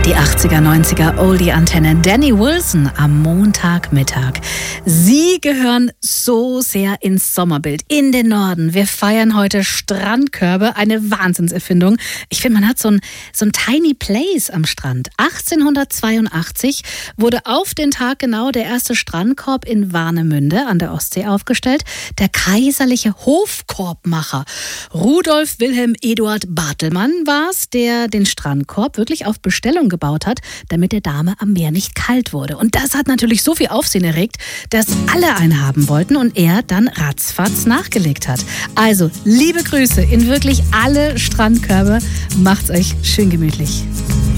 Die 80er, 90er Oldie-Antenne Danny Wilson am Montagmittag. Sie gehören so sehr ins Sommerbild, in den Norden. Wir feiern heute Strandkörbe, eine Wahnsinnserfindung. Ich finde, man hat so ein Tiny Place am Strand. 1882 wurde auf den Tag genau der erste Strandkorb in Warnemünde an der Ostsee aufgestellt. Der kaiserliche Hofkorbmacher Rudolf Wilhelm Eduard Bartelmann war es, der den Strandkorb wirklich auf Bestellung gebaut hat, damit der Dame am Meer nicht kalt wurde. Und das hat natürlich so viel Aufsehen erregt, dass alle einen haben wollten und er dann ratzfatz nachgelegt hat. Also, liebe Grüße in wirklich alle Strandkörbe. Macht's euch schön gemütlich.